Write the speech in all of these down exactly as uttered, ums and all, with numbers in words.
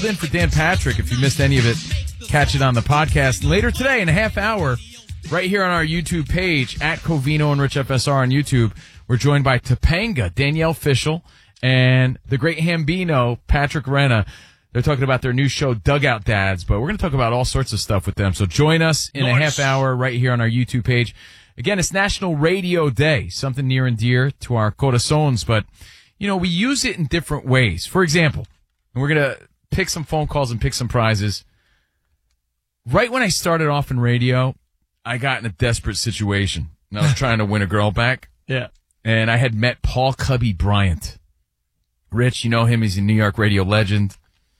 In for Dan Patrick. If you missed any of it, catch it on the podcast. And later today, in a half hour, right here on our YouTube page, at Covino and Rich F S R on YouTube, we're joined by Topanga, Danielle Fishel, and the great Hambino, Patrick Renna. They're talking about their new show, Dugout Dads, but we're going to talk about all sorts of stuff with them. So join us in nice. a half hour right here on our YouTube page. Again, it's National Radio Day, something near and dear to our corazones, but, you know, we use it in different ways. For example, and we're going to pick some phone calls and pick some prizes. Right when I started off in radio, I got in a desperate situation. And I was trying to win a girl back. Yeah. And I had met Paul Cubby Bryant. Rich, you know him. He's a New York radio legend.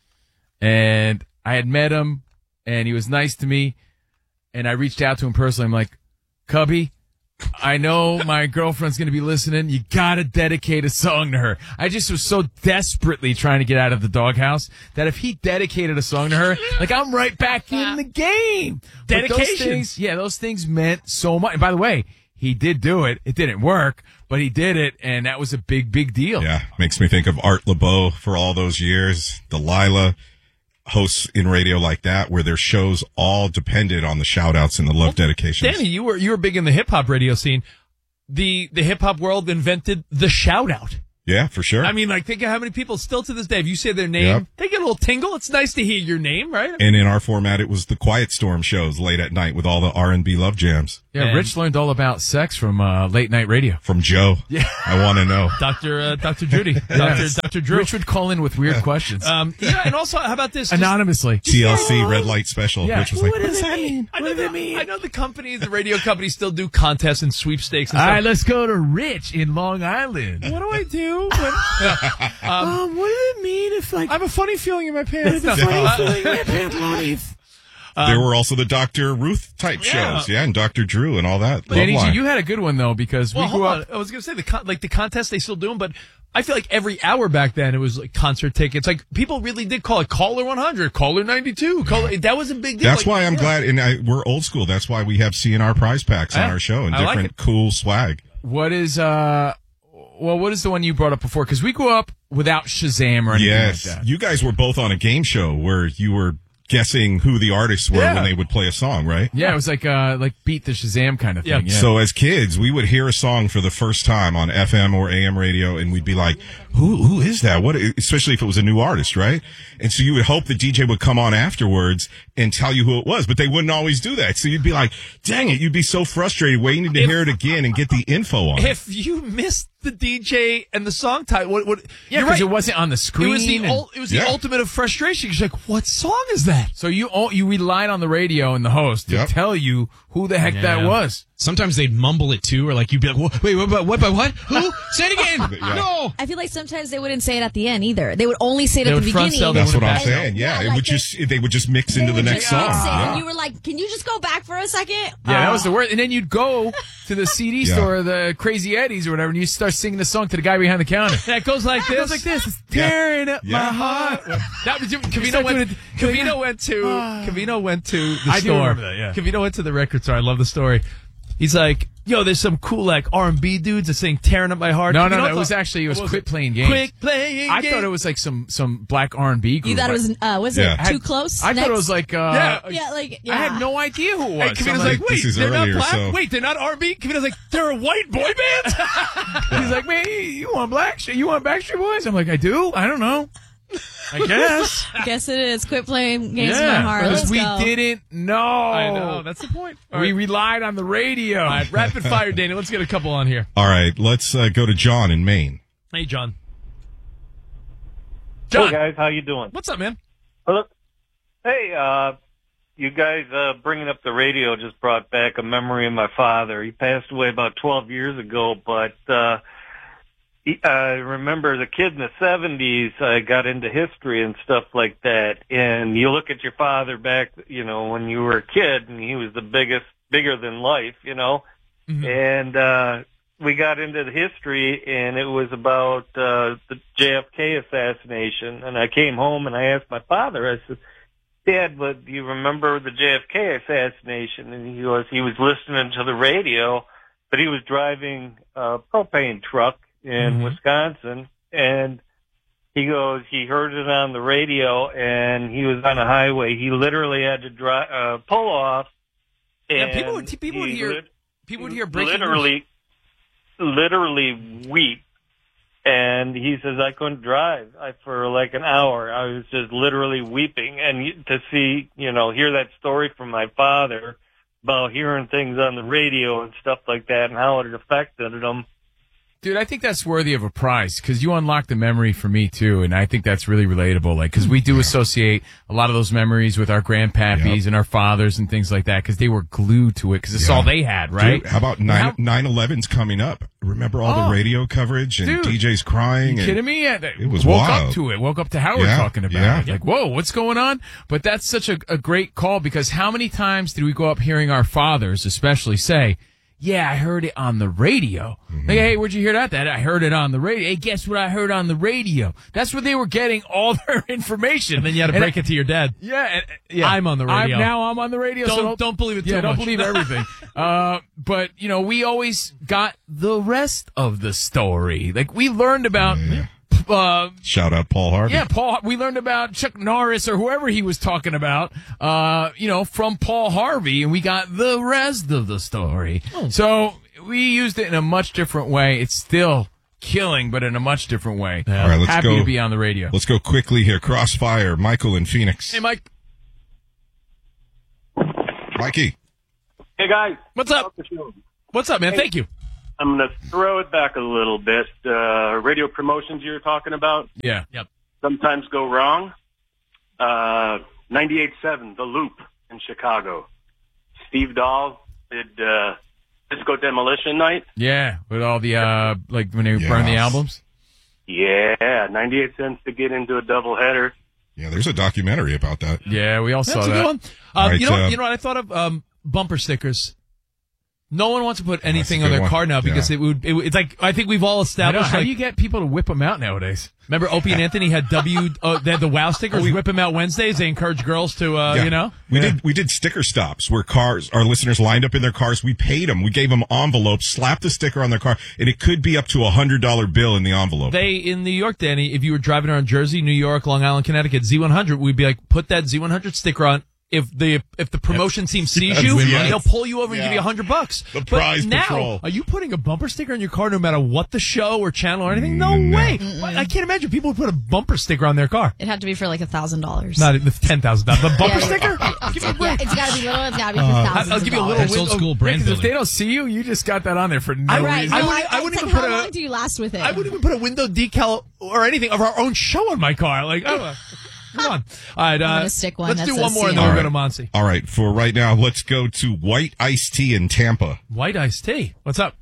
And I had met him, and he was nice to me. And I reached out to him personally. I'm like, Cubby, I know my girlfriend's going to be listening. You got to dedicate a song to her. I just was so desperately trying to get out of the doghouse that if he dedicated a song to her, like, I'm right back in the game. Dedication. Yeah, those things meant so much. And by the way, he did do it. It didn't work, but he did it, and that was a big, big deal. Yeah, makes me think of Art LeBeau for all those years. Delilah. Hosts in radio like that, where their shows all depended on the shout-outs and the love well, dedications. Danny, you were you were big in the hip-hop radio scene. The the hip-hop world invented the shout-out. Yeah, for sure. I mean, like, think of how many people still to this day, if you say their name, yep. they get a little tingle. It's nice to hear your name, right? And in our format, it was the Quiet Storm shows late at night with all the R and B love jams. Yeah, and Rich learned all about sex from uh, late night radio. From Joe. Yeah. I want to know. Doctor Uh, Doctor Judy. Doctor Yes. Doctor Drew. Rich would call in with weird yeah. questions. Um, yeah, and also, how about this? Anonymously. T L C Red Light Special. Yeah. Rich was like, what, what does that mean? I What know, does that the, mean? I know the companies, the radio companies still do contests and sweepstakes and All stuff. right, let's go to Rich in Long Island. What do I do? When, yeah. um, Um, what does it mean if, like, I have a funny feeling in my pants. a funny feeling in my pants? There were also the Doctor Ruth type yeah. shows, yeah, and Doctor Drew and all that. Danny, Love line. you had a good one though because well, we grew hold up. on. I was going to say the con- like the contest they still do them, but I feel like every hour back then it was like concert tickets. Like people really did call it Caller one hundred, Caller ninety-two. Caller, that was a big deal. That's like, why I'm yeah. glad, and I, we're old school. That's why we have C N R prize packs on Yeah. our show and I like different it. cool swag. What is uh? Well, what is the one you brought up before? Because we grew up without Shazam or anything Yes, like that. you guys were both on a game show where you were guessing who the artists were Yeah. when they would play a song, right? Yeah, it was like uh, like beat the Shazam kind of thing. Yeah. Yeah. So as kids, we would hear a song for the first time on F M or A M radio, and we'd be like, "Who? Who is that?" What? Especially if it was a new artist, right? And so you would hope the D J would come on afterwards and tell you who it was, but they wouldn't always do that. So you'd be like, "Dang it!" You'd be so frustrated waiting to If- hear it again and get the info on it. If you missed the D J and the song title, what? what yeah, you're because right. it wasn't on the screen. It was the and- ul- it was the Yeah. ultimate of frustration. You're like, what song is that? so you all, you relied on the radio and the host to Yep. tell you who the heck that Yeah. was. Sometimes they'd mumble it too, or like you'd be like, "Wha- "Wait, what? What? What? What? what? Who? Say it again! Yeah. No!" I feel like sometimes they wouldn't say it at the end either. They would only say it They at would the front beginning. sell, they That's what wouldn't I'm back saying. Yeah, Yeah, it like would they- just they would just mix They into the would next just song. mix it, Yeah. And you were like, can you just go back for a second? Yeah, that Uh, was the worst. And then you'd go to the C D Yeah. store, or the Crazy Eddie's or whatever, and you start singing the song to the guy behind the counter. That goes like this. It goes like this. It's Yeah. tearing up Yeah. my heart. That was Cavino start went. doing it- Cavino went to. Ah. Cavino went to the I do store. remember that, yeah. Cavino went to the record store. I love the story. He's like, "Yo, there's some cool like R and B dudes that sing tearing up my heart." No, You no, know no. what It was the- actually it was what Quit Playing Games. Quick playing. I game. thought it was like some some black R and B group. You thought it was, uh, was it Yeah. too close? I Next? thought it was like. Uh, Yeah. Yeah, like, yeah. I had no idea who it was. And So Cavino's I'm like, This "Wait, is they're not earlier, black. so- Wait, they're not R and B." Cavino's like, "They're a white boy band." he's like, man, you want black shit? You want Backstreet Boys? I'm like, I do. I don't know. I guess. I guess it is. Quit playing games in my Yeah, heart. because Let's we go. didn't know. I know. That's the point. All We right. relied on the radio. All right, rapid fire, Danny. Let's get a couple on here. All right, let's uh, go to John in Maine. Hey, John. Hey John, guys, how you doing? what's up, man? Hello. Hey, uh, you guys uh, bringing up the radio just brought back a memory of my father. He passed away about twelve years ago, but uh, he, I remember the kid in the seventies. I got into history and stuff like that, and you look at your father back, you know, when you were a kid, and he was the biggest, bigger than life, you know, Mm-hmm. and uh, we got into the history, and it was about uh, the J F K assassination. And I came home and I asked my father, I said, "Dad, but do you remember the J F K assassination?" And he was he was listening to the radio, but he was driving a propane truck in Mm-hmm. Wisconsin, and he goes, he heard it on the radio, and he was on a highway. He literally had to drive, uh, pull off. Yeah, And people would people would he hear lit- people would hear breaking literally, literally weep. And he says, I couldn't drive I, for like an hour. I was just literally weeping. And you- to see, you know, hear that story from my father about hearing things on the radio and stuff like that and how it affected him. Dude, I think that's worthy of a prize because you unlocked a memory for me too, and I think that's really relatable. Like, because we do associate a lot of those memories with our grandpappies Yep. and our fathers and things like that because they were glued to it because it's Yeah. all they had, right? Dude, how about How- nine eleven's coming up? Remember all Oh. the radio coverage and Dude. D Js crying? You and kidding me? It It was woke wild. up to it. Woke up to Howard Yeah, talking about yeah. it. Like, whoa, what's going on? But that's such a, a great call because how many times did we go up hearing our fathers, especially, say, "Yeah, I heard it on the radio." Mm-hmm. Like, hey, where'd you hear that? That I heard it on the radio. Hey, guess what I heard on the radio? That's where they were getting all their information. and then you had to And break it to your dad. Yeah, and, yeah. I'm on the radio. I'm, now I'm on the radio. so Don't- don't don't believe it too Yeah, don't much. believe everything. uh, but you know, we always got the rest of the story. Like we learned about. Yeah. Uh, Shout out Paul Harvey. yeah, Paul. We learned about Chuck Norris or whoever he was talking about. Uh, you know, from Paul Harvey, and we got the rest of the story. So we used it in a much different way. It's still killing, but in a much different way. All right, let's Happy go. to be on the radio. Let's go quickly here. Crossfire, Michael in Phoenix. Hey, Mike, Mikey. Hey, guys. what's up? What's up, man? Thank you. I'm going to throw it back a little bit. Uh, radio promotions you were talking about Yeah. Yep. sometimes go wrong. Uh, ninety-eight point seven, The Loop in Chicago. Steve Dahl did uh, Disco Demolition Night. Yeah, with all the uh, like when they burn the Yes. albums. Yeah, ninety-eight cents to get into a doubleheader. Yeah, there's a documentary about that. Yeah, we all saw That's a that. good one. All Um, right, you know, uh, you know what I thought of? Um, bumper stickers. No one wants to put anything a on good their one. car now because Yeah. it would. It, would- it's like I think we've all I know, established. how Like, do you get people to whip them out nowadays? remember, Opie and Anthony had W. Uh, they had the Wow stickers. Whip them out Wednesdays. They encourage girls to, uh, Yeah. you know. We did we did sticker stops where cars our listeners lined up in their cars. We paid them. We gave them envelopes, slapped the sticker on their car, and it could be up to a hundred dollar bill in the envelope. They in New York, Danny. If you were driving around Jersey, New York, Long Island, Connecticut, Z one hundred, we'd be like, put that Z one hundred sticker on. If the if the promotion team sees Yes, you, yes. they'll pull you over and Yeah. give you a hundred bucks. The But prize now, patrol. are you putting a bumper sticker on your car no matter what the show or channel or anything? No, No. way. What? I can't imagine people would put a bumper sticker on their car. It had to be for like a thousand dollars. Not even ten thousand dollars. The bumper Yeah, sticker? yeah. Give me a Yeah, break. it's gotta be little. It's gotta be for I'll, thousands I'll of give you a little dollars. That's old window. school brand Because if building. they don't see you, you just got that on there for no Right. reason. I No, wouldn't- I, I wouldn't it's even like, put how a- long do you last with it? I wouldn't even put a window decal or anything of our own show on my car. Like, oh, uh, come on. All right, uh, I'm gonna stick one let's that do says one more and then C N we'll R. go to Monty. All right, for right now, let's go to White Iced Tea in Tampa. White iced tea. What's up?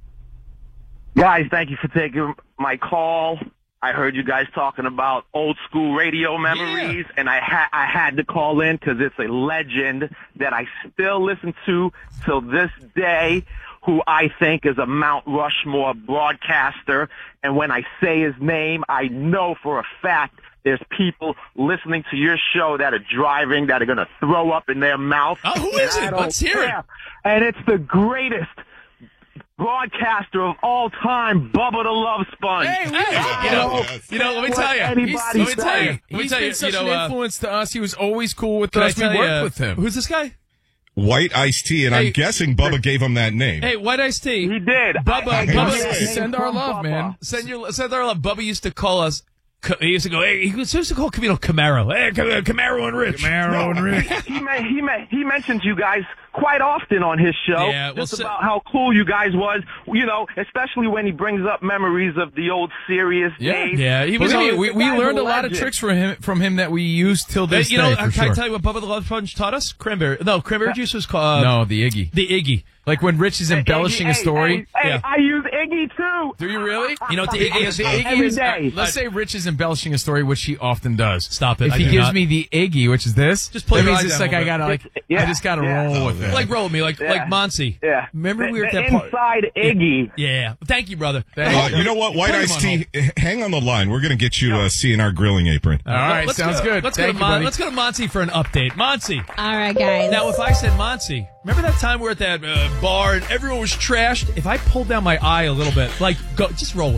Guys, thank you for taking my call. I heard you guys talking about old school radio memories, and I had I had to call in because it's a legend that I still listen to till this day, who I think is a Mount Rushmore broadcaster. And when I say his name, I know for a fact there's people listening to your show that are driving that are going to throw up in their mouth. Oh, who And is I it? don't Let's hear it. care. And it's the greatest broadcaster of all time, Bubba the Love Sponge. Hey, we- Hey, you know, Yes. you know, let me What tell you. anybody He's- let me tell you. say. Let me He's tell been you. such You know, an uh, influence to us. He was always cool with can I us. We tell worked you, with him. Who's this guy? White Iced Tea, and Hey. I'm guessing Bubba gave him that name. Hey, White Iced Tea. He did. Bubba, I- I Bubba, got that name send our from love, Bubba. man. Send your send our love. Bubba used to call us. He used to go. Hey, he used to call Camino Camaro. Hey, Cam- Camaro and Rich. Camaro and Rich. He ma- he ma- he mentions you guys quite often on his show. Yeah, well, just so- about how cool you guys was. You know, especially when he brings up memories of the old serious Yeah. days. Yeah, he was. Believe me, always- we, we guy's learned a a lot of legend. tricks from him from him that we use till Hey, this you know, day. uh, For can sure. I tell you what Bubba the Love Sponge taught us? Cranberry. No, cranberry juice was called. no, the Iggy. the Iggy. Like when Rich is embellishing Iggy, a story. Hey, hey, Yeah. hey, I use Iggy too. Do you really? You know what the Iggy is? The Iggy Every is, uh, day. let's say Rich is embellishing a story, which he often does. Stop it. If I he do gives not. me the Iggy, which is this, Just pull that your means eye it's down like a I little gotta like, It's- yeah, I just gotta yeah. roll with it. Like roll with me, like Yeah. like Monty. Yeah. Remember the, we were at the that part. inside Iggy. Yeah. Thank you, brother. Thank Uh, you know what? White Put him Iced on Tea, h- hang on the line. We're going to get you a C N R grilling apron. All right, Let's sounds go, good. Let's Thank go to you, Mon- buddy. let's go to Monty for an update. Monty. All right, guys. Now, if I said Monty, remember that time we were at that uh, bar and everyone was trashed? If I pulled down my eye a little bit, like, go, just roll with me.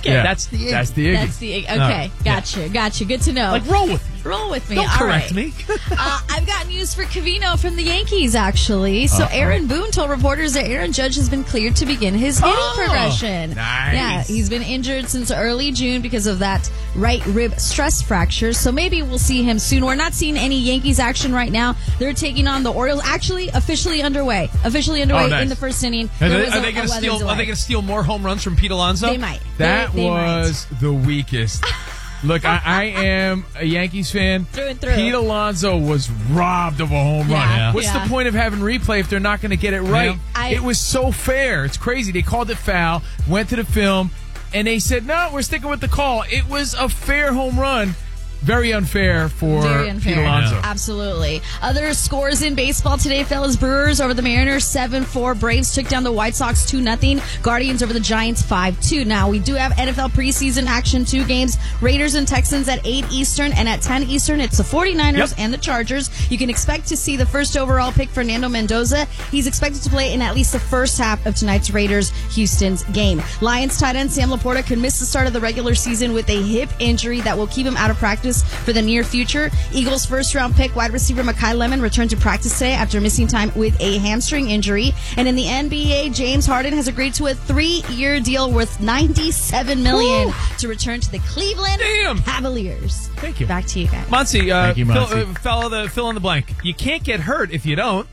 Okay. Yeah. That's the Iggy. That's the Iggy. That's the okay. Gotcha. Gotcha. Good to know. Like, roll with me. Roll with me. Don't All correct right. me. uh, I've got news for Covino from the Yankees, actually. So Uh-oh. Aaron Boone told reporters that Aaron Judge has been cleared to begin his hitting Oh, progression. nice. Yeah, he's been injured since early June because of that right rib stress fracture. So maybe we'll see him soon. We're not seeing any Yankees action right now. They're taking on the Orioles. Actually, officially underway. Officially underway Oh, nice. in the first inning. Are There they, was are a- they a going to weather steal? Are delay. they going to steal more home runs from Pete Alonso? They might. That They- they might. was the weakest. Look, I, I am a Yankees fan. Through and through. Pete Alonso was robbed of a home run. Yeah, What's yeah. the point of having replay if they're not going to get it right? Yeah. I- it was so fair. It's crazy. They called it foul, went to the film, and they said, no, we're sticking with the call. It was a fair home run. Very unfair for Very unfair. Pete Alonso. Absolutely. Other scores in baseball today, fellas. Brewers over the Mariners seven four. Braves took down the White Sox two nothing. Guardians over the Giants five two. Now, we do have N F L preseason action, two games. Raiders and Texans at eight Eastern, and at ten Eastern, it's the 49ers Yep. and the Chargers. You can expect to see the first overall pick, Fernando Mendoza. He's expected to play in at least the first half of tonight's Raiders-Houston's game. Lions tight end Sam Laporta could miss the start of the regular season with a hip injury that will keep him out of practice for the near future. Eagles first round pick wide receiver Mekhi Lemon returned to practice today after missing time with a hamstring injury. And in the N B A, James Harden has agreed to a three-year deal worth ninety-seven million dollars to return to the Cleveland Damn. Cavaliers. Thank you. Back to you guys. Muncie, uh, Thank you, fill, Muncie. uh, fill, the, fill in the blank. You can't get hurt if you don't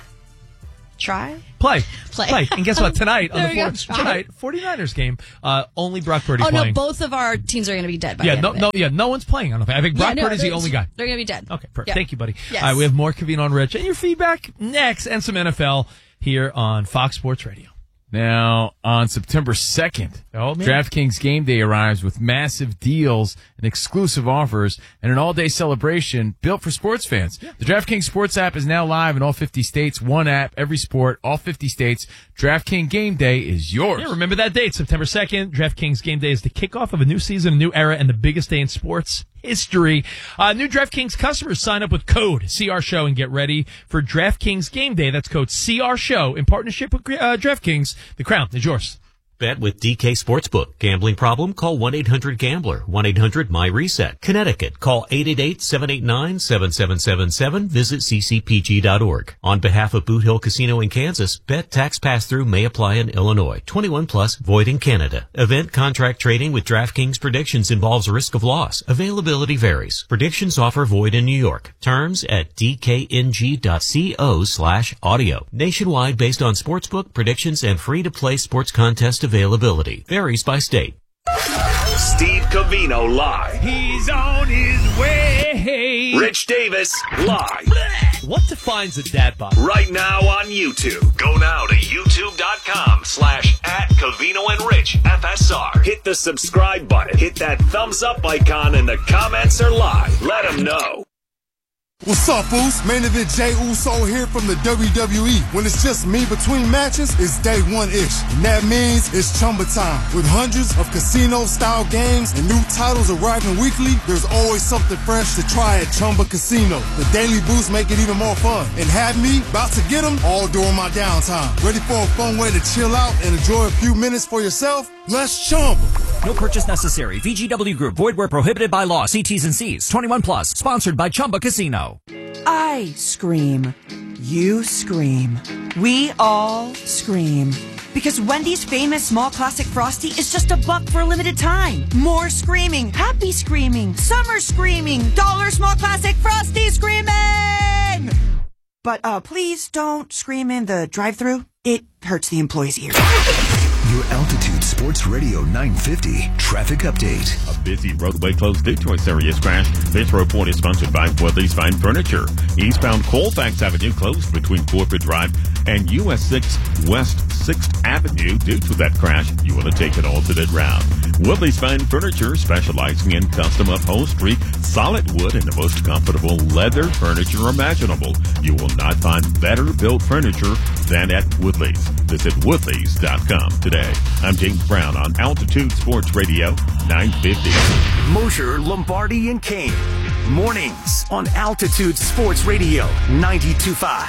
Try. play. Play. And guess what? Tonight, on There the you go. four, tonight, 49ers game, uh, only Brock Purdy Oh, playing. no, both of our teams are going to be dead by yeah, the end no, of it. no, yeah, no one's playing. I don't think. I think Brock Yeah, no, Purdy's the they're- only guy. They're going to be dead. Okay, perfect. Yeah. Thank you, buddy. Yes. All right, we have more Covino and Rich and your feedback next, and some N F L here on Fox Sports Radio. Now, on September second, Oh, man. DraftKings Game Day arrives with massive deals and exclusive offers and an all-day celebration built for sports fans. The DraftKings Sports app is now live in all fifty states. One app, every sport, all fifty states. DraftKings Game Day is yours. Yeah, remember that date, September second. DraftKings Game Day is the kickoff of a new season, a new era, and the biggest day in sports history. Uh, new DraftKings customers sign up with code C R Show and get ready for DraftKings Game Day. That's code C R Show in partnership with uh, DraftKings. The crown is yours. Bet with D K Sportsbook. Gambling problem? Call one eight hundred gambler. one eight hundred my reset. Connecticut. Call eight eight eight, seven eight nine, seven seven seven seven. Visit c c p g dot org. On behalf of Boot Hill Casino in Kansas, bet tax pass-through may apply in Illinois. twenty-one plus, void in Canada. Event contract trading with DraftKings Predictions involves risk of loss. Availability varies. Predictions offer void in New York. Terms at d k n g dot co slash audio. Nationwide based on sportsbook, predictions, and free-to-play sports contest availability. Varies by state. Steve Covino live. He's on his way. Rich Davis live. What defines a dad bod? Right now on YouTube. Go now to youtube.com slash at Covino and Rich F S R. Hit the subscribe button. Hit that thumbs up icon and the comments are live. Let them know. What's up, Boost? Main event Jey Uso here from the W W E. When it's just me between matches, it's day one-ish. And that means it's Chumba time. With hundreds of casino-style games and new titles arriving weekly, there's always something fresh to try at Chumba Casino. The Daily Boost make it even more fun. And have me about to get them all during my downtime. Ready for a fun way to chill out and enjoy a few minutes for yourself? Let's Chumba. No purchase necessary. V G W Group. Void where prohibited by law. See T's and C's. twenty-one plus. Sponsored by Chumba Casino. I scream. You scream. We all scream. Because Wendy's famous small classic Frosty is just a buck for a limited time. More screaming. Happy screaming. Summer screaming. Dollar small classic Frosty screaming! But uh, please don't scream in the drive-thru. It hurts the employee's ears. Your Altitude Sports Radio nine fifty traffic update. A busy roadway closed due to a serious crash. This report is sponsored by Woodley's Fine Furniture. Eastbound Colfax Avenue closed between Corporate Drive and U S six West sixth Avenue due to that crash. You want to take an alternate route. Woodley's Fine Furniture, specializing in custom upholstery, solid wood, and the most comfortable leather furniture imaginable. You will not find better built furniture than at Woodley's. Visit woodleys dot com today. I'm James Brown on Altitude Sports Radio nine fifty. Mosher, Lombardi, and Kane. Mornings on Altitude Sports Radio ninety-two point five.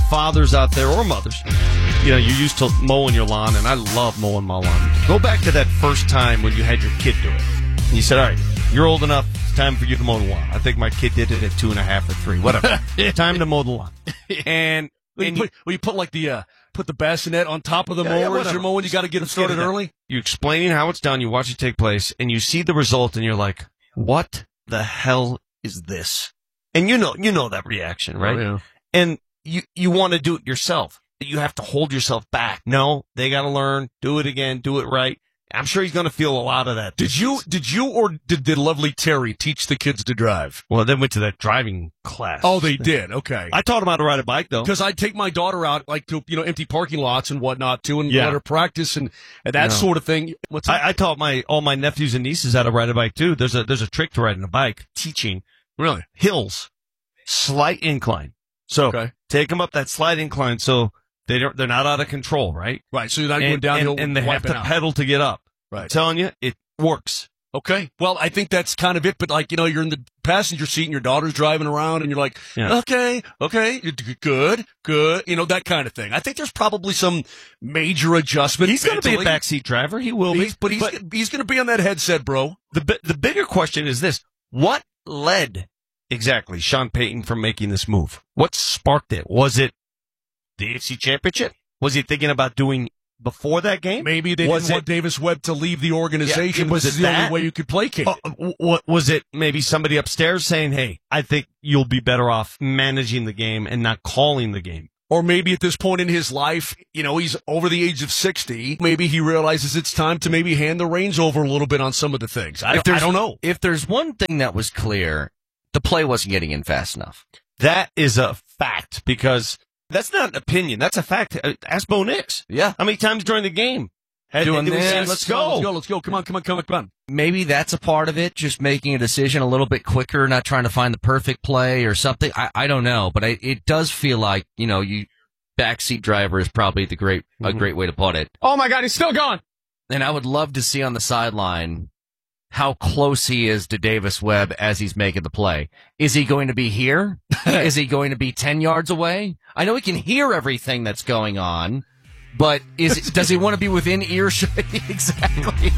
fathers out there or mothers, you know, you're used to mowing your lawn, and I love mowing my lawn. Go back to that first time when you had your kid do it. And you said, all right, you're old enough. It's time for you to mow the lawn. I think my kid did it at two and a half or three, whatever. Time to mow the lawn. And, Well, and you, put, well, you put like the uh, put the bassinet on top of the Yeah, mower yeah, as whatever. you're mowing. You got to get it started early. You explaining how it's done, you watch it take place, and you see the result, and you're like, what the hell is this? And you know, you know that reaction, right? Oh, yeah. And you, you want to do it yourself. You have to hold yourself back. No, they got to learn, do it again, do it right. I'm sure he's going to feel a lot of that. Did you, did you, or did the lovely Terry teach the kids to drive? Well, they went to that driving class. Oh, they did. Okay. I taught them how to ride a bike, though. Because I'd take my daughter out, like, to, you know, empty parking lots and whatnot, too, and Yeah. let her practice and, and that No. sort of thing. What's I, I taught my all my nephews and nieces how to ride a bike too. There's a there's a trick to riding a bike. Teaching really hills, slight incline. So Okay. take them up that slight incline so they don't they're not out of control, right? Right. So you're not and, going downhill and, and they have wiping to out. pedal to get up. Right. I'm telling you, it works. Okay. Well, I think that's kind of it. But like, you know, you're in the passenger seat and your daughter's driving around and you're like, Yeah. okay, okay, you're d- good, good. You know, that kind of thing. I think there's probably some major adjustment. He's going to be a mentally. backseat driver. He will He's- be. but he's, he's going to be on that headset, bro. The bi- the bigger question is this: what led exactly Sean Payton from making this move? What sparked it? Was it the A F C Championship? Was he thinking about doing before that game? Maybe they was didn't want Davis Webb to leave the organization. Yeah, was was it the that? only way you could placate it. Uh, what was it? Maybe somebody upstairs saying, "Hey, I think you'll be better off managing the game and not calling the game." Or maybe at this point in his life, you know, he's over the age of sixty. Maybe he realizes it's time to maybe hand the reins over a little bit on some of the things. I, If I there's- don't know. If there's one thing that was clear, the play wasn't getting in fast enough. That is a fact because that's not an opinion. That's a fact. Uh, Ask Bo Nix. Yeah. How many times during the game? Had, Doing did we say, this. let's Come on, go. let's go, let's go. Come on, come on, come on, come on. Maybe that's a part of it, just making a decision a little bit quicker, not trying to find the perfect play or something. I, I don't know, but I, it does feel like, you know, you backseat driver is probably the great a Mm-hmm. great way to put it. Oh my God, he's still gone. And I would love to see on the sideline how close he is to Davis Webb as he's making the play. Is he going to be here? Is he going to be ten yards away? I know he can hear everything that's going on, but is does he want to be within earshot? Exactly.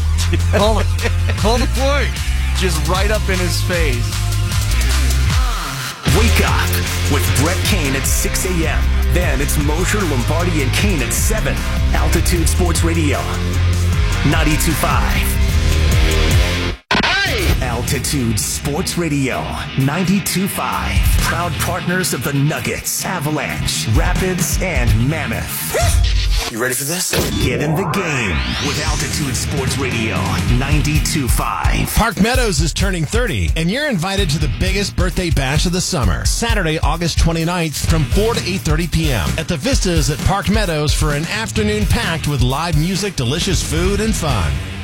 Call, call the play. Just right up in his face. Wake up with Brett Kane at six a.m. Then it's Mosher, Lombardi, and Kane at seven. Altitude Sports Radio, ninety-two point five. Altitude Sports Radio, ninety-two point five. Proud partners of the Nuggets, Avalanche, Rapids, and Mammoth. You ready for this? Get in the game with Altitude Sports Radio, ninety-two point five. Park Meadows is turning thirty, and you're invited to the biggest birthday bash of the summer, Saturday, August twenty-ninth from four to eight thirty p.m. at the Vistas at Park Meadows for an afternoon packed with live music, delicious food, and fun.